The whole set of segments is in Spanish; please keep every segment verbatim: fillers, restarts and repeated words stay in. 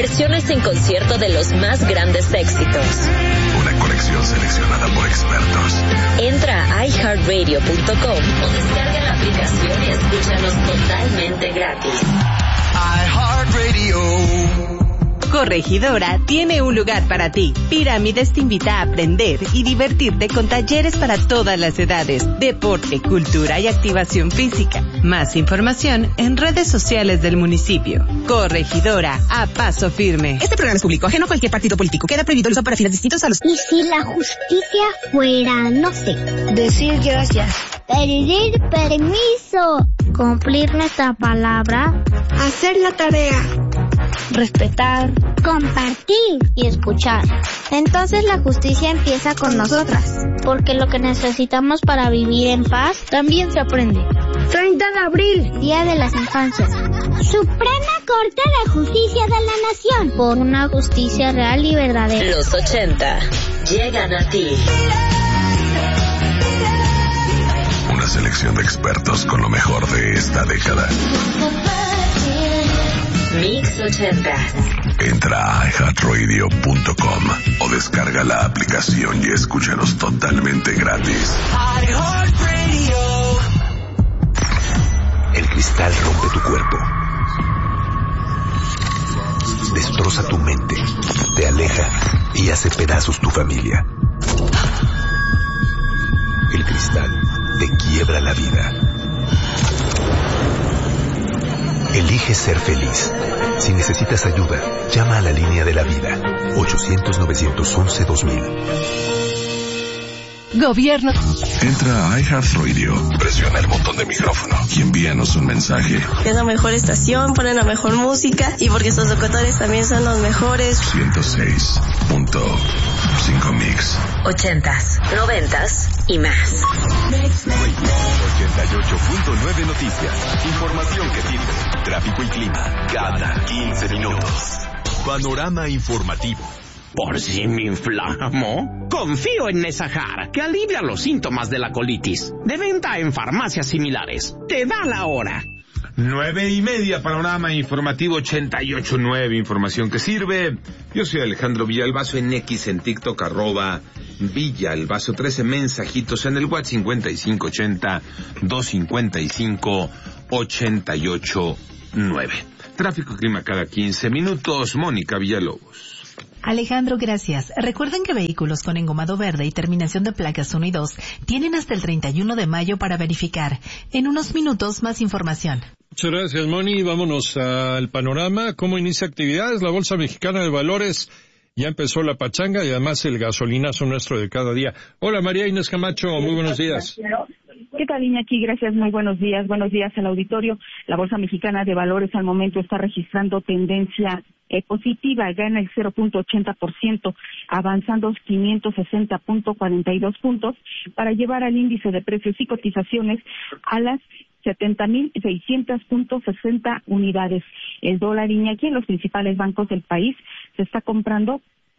versiones en concierto de los más grandes éxitos. Una colección seleccionada por expertos. Entra a i heart radio punto com o descarga la aplicación y escúchanos totalmente gratis. iHeartRadio. Corregidora tiene un lugar para ti. Pirámides te invita a aprender y divertirte con talleres para todas las edades, deporte, cultura y activación física. Más información en redes sociales del municipio. Corregidora, a paso firme. Este programa es público, ajeno a cualquier partido político. Queda prohibido el uso para fines distintos a los... ¿Y si la justicia fuera, no sé, decir gracias, pedir permiso, cumplir nuestra palabra, hacer la tarea, respetar, compartir y escuchar? Entonces la justicia empieza con nosotras, porque lo que necesitamos para vivir en paz también se aprende. treinta de abril, Día de las Infancias. Suprema Corte de Justicia de la Nación, por una justicia real y verdadera. Los ochenta llegan a ti. Una selección de expertos con lo mejor de esta década. Mix ochenta. Entra a i heart radio punto com o descarga la aplicación y escúchanos totalmente gratis. El cristal rompe tu cuerpo, destroza tu mente, te aleja y hace pedazos tu familia. El cristal te quiebra la vida. Elige ser feliz. Si necesitas ayuda, llama a la línea de la vida. ochocientos, novecientos once, dos mil. Gobierno. Entra a iHeartRadio, presiona el botón de micrófono y envíanos un mensaje. Es la mejor estación, ponen la mejor música y porque sus locutores también son los mejores. ciento seis punto cinco Mix. Ochentas, noventas y más. ochenta y ocho punto nueve Noticias. Información que sirve. Tráfico y clima cada quince minutos. Panorama informativo. ¿Por si me inflamo? Confío en Nesajar, que alivia los síntomas de la colitis. De venta en farmacias similares. Te da la hora. Nueve y media, panorama informativo ochenta y ocho punto nueve, información que sirve. Yo soy Alejandro Villalbazo en X, en TikTok, arroba Villalbazo, trece mensajitos en el WhatsApp cincuenta y cinco ochenta, doscientos cincuenta y cinco, ochenta y ocho nueve. Tráfico y clima cada quince minutos, Mónica Villalobos. Alejandro, gracias. Recuerden que vehículos con engomado verde y terminación de placas uno y dos tienen hasta el treinta y uno de mayo para verificar. En unos minutos, más información. Muchas gracias, Moni. Vámonos al panorama. ¿Cómo inicia actividades? La Bolsa Mexicana de Valores ya empezó la pachanga y además el gasolinazo nuestro de cada día. Hola, María Inés Camacho. Muy buenos días. ¿Qué tal, Iñaki? Gracias, muy buenos días. Buenos días al auditorio. La Bolsa Mexicana de Valores al momento está registrando tendencia eh, positiva, gana el cero punto ochenta por ciento, avanzando quinientos sesenta punto cuarenta y dos puntos para llevar al índice de precios y cotizaciones a las setenta mil seiscientos punto sesenta unidades. El dólar, Iñaki, en los principales bancos del país se está comprando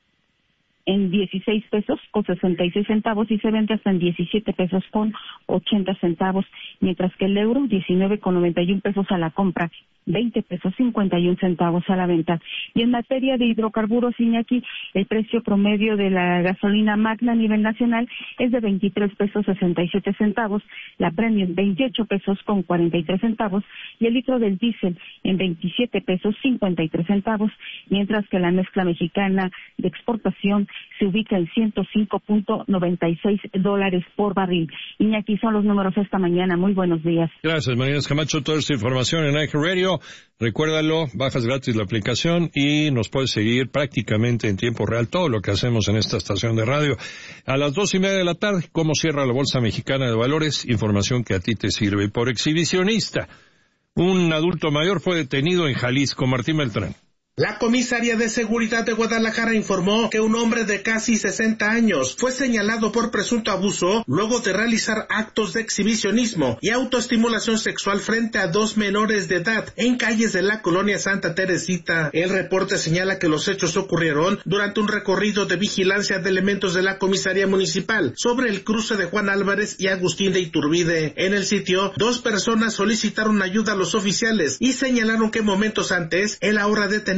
en dieciséis pesos con sesenta y seis centavos y se vende hasta en diecisiete pesos con ochenta centavos, mientras que el euro diecinueve con noventa y un pesos a la compra, veinte pesos cincuenta y un centavos a la venta. Y en materia de hidrocarburos, Iñaki, el precio promedio de la gasolina magna a nivel nacional es de veintitrés pesos sesenta y siete centavos, la premium veintiocho pesos con cuarenta y tres centavos y el litro del diésel en veintisiete pesos cincuenta y tres centavos, mientras que la mezcla mexicana de exportación se ubica en ciento cinco punto noventa y seis dólares por barril. Iñaki, son los números esta mañana. Muy buenos días. Gracias, María Camacho. Toda esta información en iHeartRadio. Recuérdalo, bajas gratis la aplicación y nos puedes seguir prácticamente en tiempo real todo lo que hacemos en esta estación de radio. A las dos y media de la tarde, cómo cierra la Bolsa Mexicana de Valores, información que a ti te sirve. Por exhibicionista, un adulto mayor fue detenido en Jalisco. Martín Beltrán. La Comisaría de Seguridad de Guadalajara informó que un hombre de casi sesenta años fue señalado por presunto abuso luego de realizar actos de exhibicionismo y autoestimulación sexual frente a dos menores de edad en calles de la colonia Santa Teresita. El reporte señala que los hechos ocurrieron durante un recorrido de vigilancia de elementos de la Comisaría Municipal sobre el cruce de Juan Álvarez y Agustín de Iturbide. En el sitio, dos personas solicitaron ayuda a los oficiales y señalaron que momentos antes el ahora detenido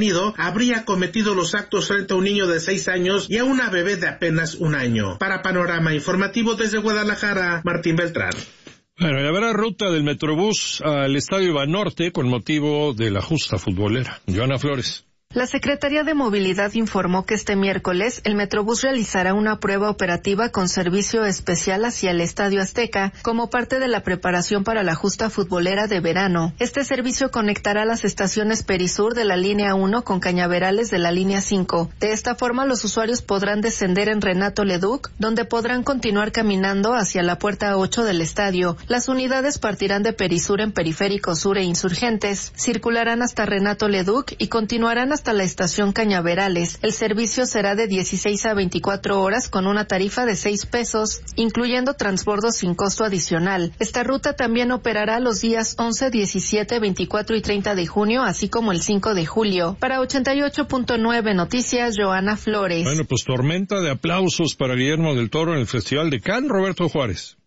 detenido habría cometido los actos frente a un niño de seis años y a una bebé de apenas un año. Para Panorama Informativo desde Guadalajara, Martín Beltrán. Bueno, y habrá ruta del Metrobús al Estadio Banorte con motivo de la justa futbolera. Joana Flores. La Secretaría de Movilidad informó que este miércoles el Metrobús realizará una prueba operativa con servicio especial hacia el Estadio Azteca como parte de la preparación para la justa futbolera de verano. Este servicio conectará las estaciones Perisur de la línea uno con Cañaverales de la línea cinco. De esta forma, los usuarios podrán descender en Renato Leduc, donde podrán continuar caminando hacia la puerta ocho del estadio. Las unidades partirán de Perisur en Periférico Sur e Insurgentes, circularán hasta Renato Leduc y continuarán hasta la estación Cañaverales. El servicio será de dieciséis a veinticuatro horas con una tarifa de seis pesos, incluyendo transbordo sin costo adicional. Esta ruta también operará los días once, diecisiete, veinticuatro y treinta de junio, así como el cinco de julio. Para ochenta y ocho punto nueve Noticias, Joana Flores. Bueno, pues tormenta de aplausos para Guillermo del Toro en el Festival de Cannes, Roberto Juárez.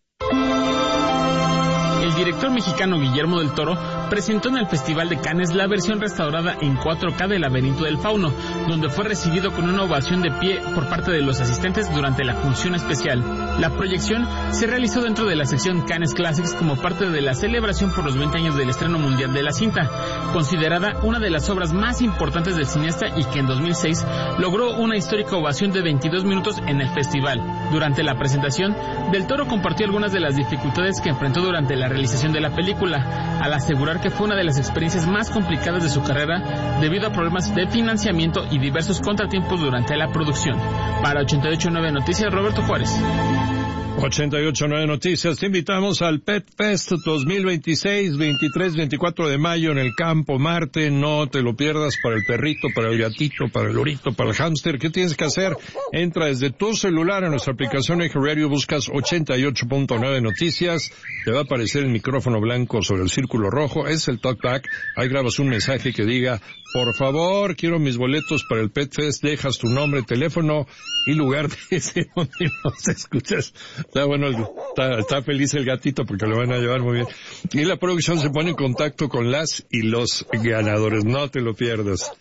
El director mexicano Guillermo del Toro presentó en el Festival de Cannes la versión restaurada en cuatro K del Laberinto del Fauno, donde fue recibido con una ovación de pie por parte de los asistentes durante la función especial. La proyección se realizó dentro de la sección Cannes Classics como parte de la celebración por los veinte años del estreno mundial de la cinta, considerada una de las obras más importantes del cineasta y que en dos mil seis logró una histórica ovación de veintidós minutos en el festival. Durante la presentación, Del Toro compartió algunas de las dificultades que enfrentó durante la realización de la película, al asegurar que fue una de las experiencias más complicadas de su carrera debido a problemas de financiamiento y diversos contratiempos durante la producción. Para ochenta y ocho punto nueve Noticias, Roberto Juárez. ochenta y ocho punto nueve Noticias, te invitamos al Pet Fest dos mil veintiséis, veintitrés, veinticuatro de mayo en el Campo Marte. No te lo pierdas, para el perrito, para el gatito, para el lorito, para el hámster. ¿Qué tienes que hacer? Entra desde tu celular a nuestra aplicación Eje Radio, buscas ochenta y ocho punto nueve Noticias, te va a aparecer el micrófono blanco sobre el círculo rojo, es el talkback. Ahí grabas un mensaje que diga: por favor, quiero mis boletos para el Pet Fest, dejas tu nombre, teléfono y lugar de donde nos escuchas. Está bueno, está, está feliz el gatito porque lo van a llevar muy bien. Y la producción se pone en contacto con las y los ganadores. No te lo pierdas.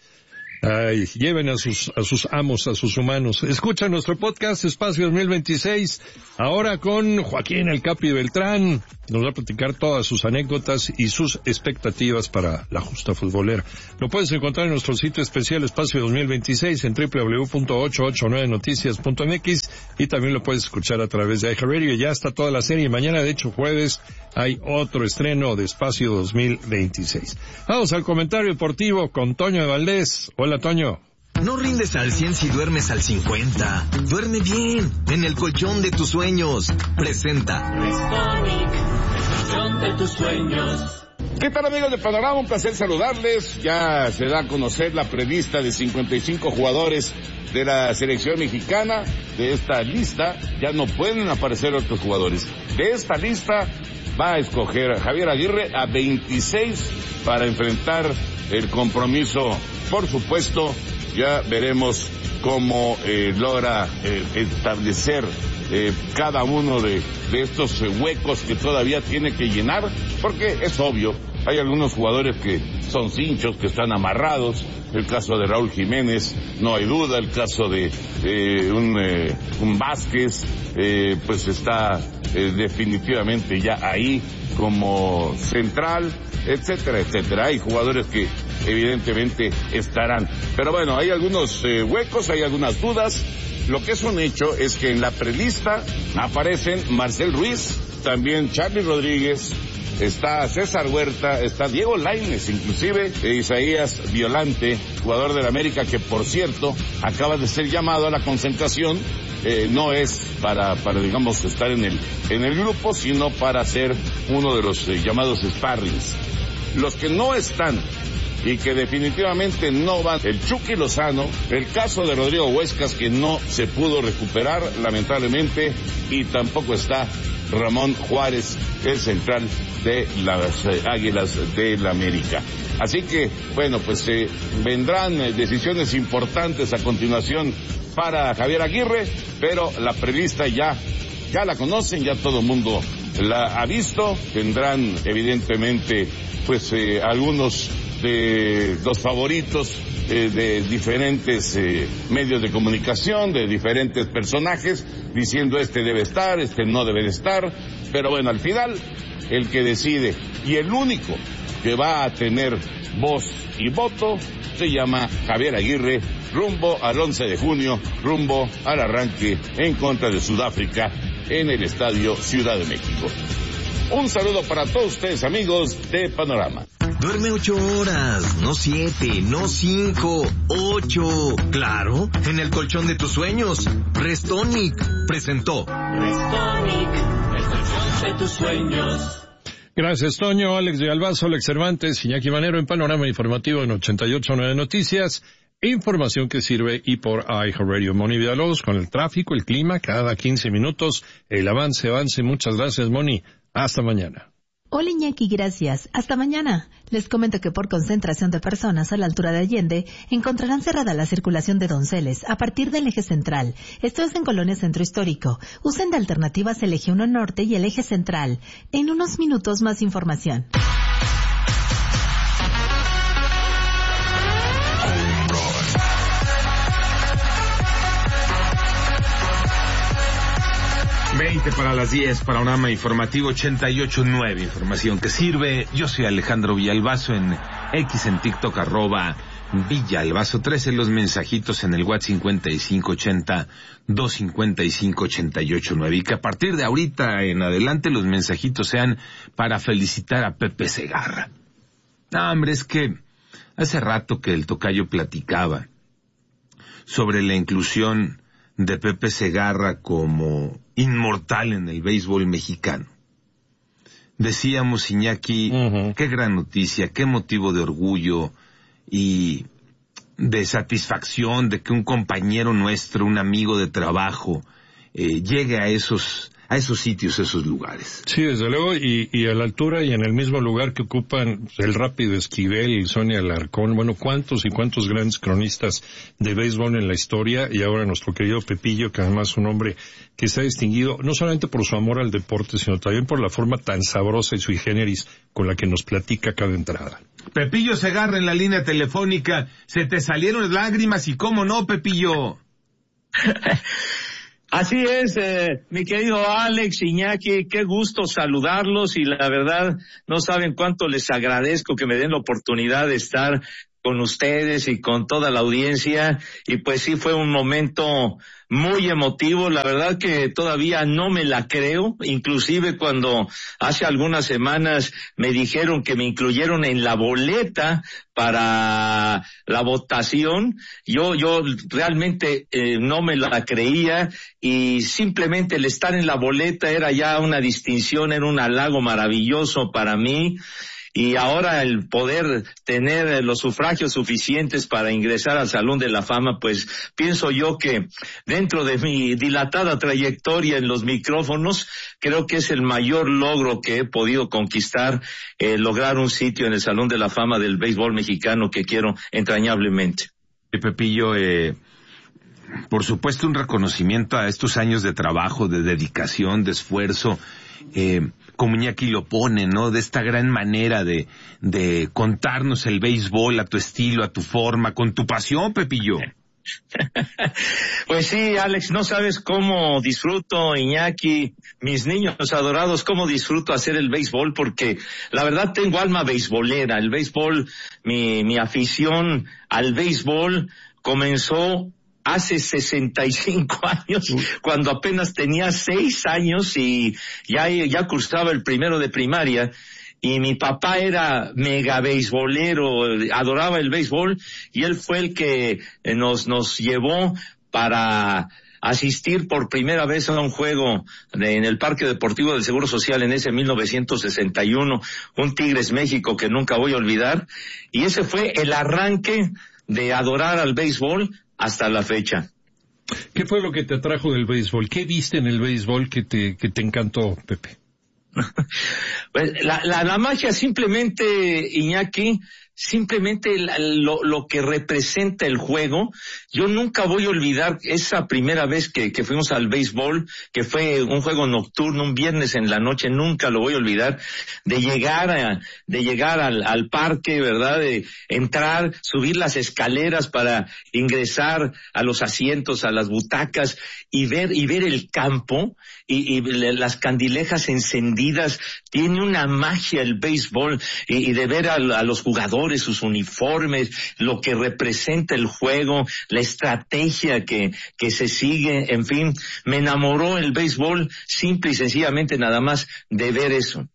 Ay, lleven a sus, a sus amos, a sus humanos. Escucha nuestro podcast Espacio dos mil veintiséis, ahora con Joaquín El Capi Beltrán. Nos va a platicar todas sus anécdotas y sus expectativas para la justa futbolera. Lo puedes encontrar en nuestro sitio especial Espacio dos mil veintiséis en doble u doble u doble u punto ochocientos ochenta y nueve noticias punto m x, y también lo puedes escuchar a través de iHeartRadio. Ya está toda la serie. Mañana, de hecho, jueves, hay otro estreno de Espacio dos mil veintiséis. Vamos al comentario deportivo con Toño de Valdés. Hola, Toño. No rindes al cien si duermes al cincuenta. Duerme bien, en el colchón de tus sueños. Presenta Restonic, colchón de tus sueños. ¿Qué tal, amigos de Panorama? Un placer saludarles. Ya se da a conocer la prelista de cincuenta y cinco jugadores de la selección mexicana. De esta lista ya no pueden aparecer otros jugadores. De esta lista va a escoger a Javier Aguirre a veintiséis para enfrentar el compromiso. Por supuesto, ya veremos cómo eh, logra eh, establecer eh, cada uno de, de estos eh, huecos que todavía tiene que llenar, porque es obvio, hay algunos jugadores que son cinchos, que están amarrados. El caso de Raúl Jiménez, no hay duda. El caso de eh, un, eh, un Vázquez, eh, pues está eh, definitivamente ya ahí como central, etcétera, etcétera. Hay jugadores que evidentemente estarán. Pero bueno, hay algunos eh, huecos, hay algunas dudas. Lo que es un hecho es que en la prelista aparecen Marcel Ruiz, también Charly Rodríguez, está César Huerta, está Diego Lainez, inclusive eh, Isaías Violante, jugador del América, que por cierto acaba de ser llamado a la concentración. Eh, no es para, para digamos estar en el en el grupo, sino para ser uno de los eh, llamados sparrings. Los que no están y que definitivamente no van: el Chucky Lozano, el caso de Rodrigo Huescas, que no se pudo recuperar lamentablemente, y tampoco está Ramón Juárez, el central de las eh, Águilas del América. Así que, bueno, pues eh, vendrán eh, decisiones importantes a continuación para Javier Aguirre, pero la prelista ya, ya la conocen, ya todo el mundo la ha visto. Tendrán evidentemente pues eh, algunos de los favoritos eh, de diferentes eh, medios de comunicación, de diferentes personajes, diciendo este debe estar, este no debe de estar, pero bueno, al final, el que decide y el único que va a tener voz y voto se llama Javier Aguirre, rumbo al once de junio, rumbo al arranque en contra de Sudáfrica en el Estadio Ciudad de México. Un saludo para todos ustedes, amigos de Panorama. Duerme ocho horas, no siete, no cinco, ocho. Claro, en el colchón de tus sueños. Restonic presentó. Restonic, el colchón de tus sueños. Gracias, Toño, Alex de Albazo, Alex Cervantes, Iñaki Manero en Panorama Informativo en ochenta y ocho punto nueve Noticias. Información que sirve y por iHeartRadio. Moni Villalobos con el tráfico, el clima, cada quince minutos, el avance, avance. Muchas gracias, Moni. Hasta mañana. Hola Iñaki, gracias. Hasta mañana. Les comento que por concentración de personas a la altura de Allende, encontrarán cerrada la circulación de Donceles a partir del eje central. Esto es en Colonia Centro Histórico. Usen de alternativas el eje uno Norte y el eje central. En unos minutos más información. veinte para las diez, Panorama Informativo ochenta y ocho punto nueve, información que sirve. Yo soy Alejandro Villalbazo en X, en TikTok, arroba Villalbazo trece, los mensajitos en el WhatsApp cincuenta y cinco ochenta, doscientos cincuenta y cinco, ochenta y ocho nueve. Y que a partir de ahorita en adelante los mensajitos sean para felicitar a Pepe Segarra. No, hombre, es que hace rato que el tocayo platicaba sobre la inclusión de Pepe Segarra como inmortal en el béisbol mexicano. Decíamos, Iñaki, uh-huh. Qué gran noticia, qué motivo de orgullo y de satisfacción de que un compañero nuestro, un amigo de trabajo, eh, llegue a esos a esos sitios, esos lugares. Sí, desde luego, y, y a la altura y en el mismo lugar que ocupan el Rápido Esquivel y Sonia Alarcón, bueno, cuántos y cuántos grandes cronistas de béisbol en la historia, y ahora nuestro querido Pepillo, que además es un hombre que se ha distinguido no solamente por su amor al deporte, sino también por la forma tan sabrosa y sui generis con la que nos platica cada entrada. Pepillo Segarra en la línea telefónica, se te salieron lágrimas y cómo no, Pepillo. Así es, eh, mi querido Alex, Iñaki, qué gusto saludarlos y la verdad no saben cuánto les agradezco que me den la oportunidad de estar con ustedes y con toda la audiencia, y pues sí fue un momento muy emotivo, la verdad que todavía no me la creo, inclusive cuando hace algunas semanas me dijeron que me incluyeron en la boleta para la votación, yo yo realmente eh, no me la creía, y simplemente el estar en la boleta era ya una distinción, era un halago maravilloso para mí. Y ahora el poder tener los sufragios suficientes para ingresar al Salón de la Fama, pues pienso yo que dentro de mi dilatada trayectoria en los micrófonos, creo que es el mayor logro que he podido conquistar, eh, lograr un sitio en el Salón de la Fama del béisbol mexicano que quiero entrañablemente. Y Pepillo, eh, por supuesto un reconocimiento a estos años de trabajo, de dedicación, de esfuerzo, eh, como Iñaki lo pone, ¿no? De esta gran manera de, de contarnos el béisbol a tu estilo, a tu forma, con tu pasión, Pepillo. Pues sí, Alex, no sabes cómo disfruto, Iñaki, mis niños adorados, cómo disfruto hacer el béisbol, porque la verdad tengo alma beisbolera. El béisbol, mi, mi afición al béisbol comenzó hace sesenta y cinco años, cuando apenas tenía seis años y ya, ya cursaba el primero de primaria, y mi papá era mega beisbolero, adoraba el béisbol, y él fue el que nos, nos llevó para asistir por primera vez a un juego de, en el Parque Deportivo del Seguro Social en ese mil novecientos sesenta y uno, un Tigres México que nunca voy a olvidar, y ese fue el arranque de adorar al béisbol hasta la fecha. ¿Qué fue lo que te atrajo del béisbol? ¿Qué viste en el béisbol que te, que te encantó, Pepe? Pues la, la, la magia simplemente, Iñaki, simplemente lo, lo que representa el juego. Yo nunca voy a olvidar esa primera vez que, que fuimos al béisbol, que fue un juego nocturno, un viernes en la noche, nunca lo voy a olvidar, de llegar a, de llegar al, al parque, ¿verdad? De entrar, subir las escaleras para ingresar a los asientos, a las butacas y ver, y ver el campo y, y las candilejas encendidas. Tiene una magia el béisbol y, y de ver a, a los jugadores, sus uniformes, lo que representa el juego, la estrategia que, que se sigue, en fin, me enamoró el béisbol simple y sencillamente nada más de ver eso.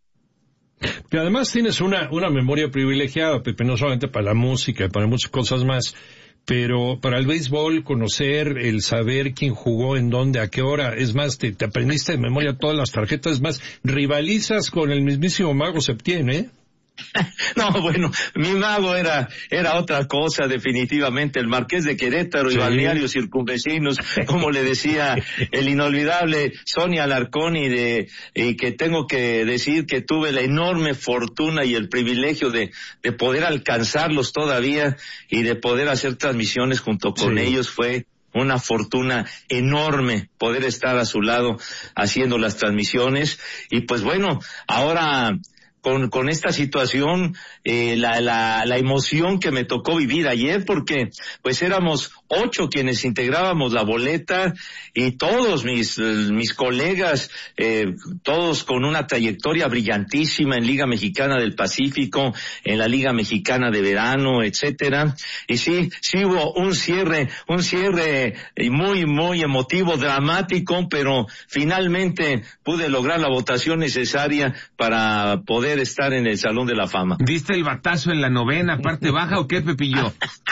Y además tienes una, una memoria privilegiada, Pepe, no solamente para la música, para muchas cosas más, pero para el béisbol, conocer, el saber quién jugó, en dónde, a qué hora, es más, te, te aprendiste de memoria todas las tarjetas, es más, rivalizas con el mismísimo Mago Septién, ¿eh? No, bueno, mi mago era era otra cosa, definitivamente, el Marqués de Querétaro y sí. Balnearios circunvecinos, como le decía el inolvidable Sonia Alarcón, y de y que tengo que decir que tuve la enorme fortuna y el privilegio de de poder alcanzarlos todavía y de poder hacer transmisiones junto con sí. ellos. Fue una fortuna enorme poder estar a su lado haciendo las transmisiones. Y pues bueno, ahora con con esta situación, eh, la la la emoción que me tocó vivir ayer, porque pues éramos ocho quienes integrábamos la boleta y todos mis mis colegas, eh, todos con una trayectoria brillantísima en Liga Mexicana del Pacífico, en la Liga Mexicana de Verano, etcétera. Y sí, sí hubo un cierre, un cierre muy muy emotivo, dramático, pero finalmente pude lograr la votación necesaria para poder estar en el Salón de la Fama. ¿Diste el batazo en la novena, parte baja o qué, Pepillo?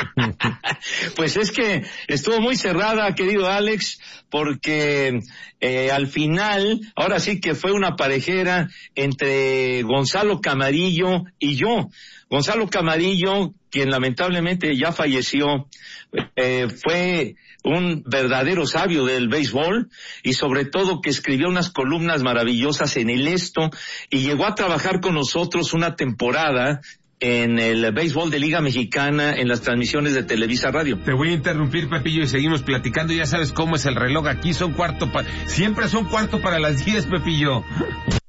Pues es que estuvo muy cerrada, querido Alex, porque eh, al final, ahora sí que fue una parejera entre Gonzalo Camarillo y yo. Gonzalo Camarillo, quien lamentablemente ya falleció, eh, fue un verdadero sabio del béisbol y sobre todo que escribió unas columnas maravillosas en El Esto y llegó a trabajar con nosotros una temporada en el béisbol de Liga Mexicana en las transmisiones de Televisa Radio. Te voy a interrumpir, Pepillo, y seguimos platicando. Ya sabes cómo es el reloj aquí, son cuarto para... Siempre son cuarto para las diez, Pepillo.